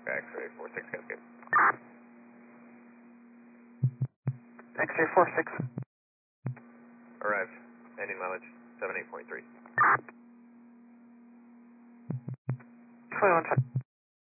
X-ray 46 Cascade. X-ray 46. Arrived. Ending mileage 78.3. 21.